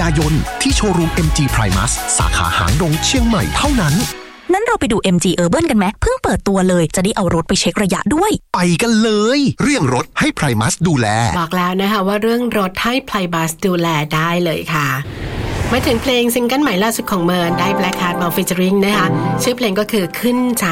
ายนที่โชว์รูม MG Primus สาขาหางดงเชียงใหม่เท่านั้นนั้นเราไปดู MG Urban กันไหมเพิ่งเปิดตัวเลยจะได้เอารถไปเช็คระยะด้วยไปกันเลยเรื่องรถให้ Primus ดูแลบอกแล้วนะคะว่าเรื่องรถให้ Primus ดูแลได้เลยค่ะมาถึงเพลงซิงเกิลใหม่ล่าสุดของเมิร์นได้ Black Heart มา featuring นะคะชื่อเพลงก็คือขึ้นใจ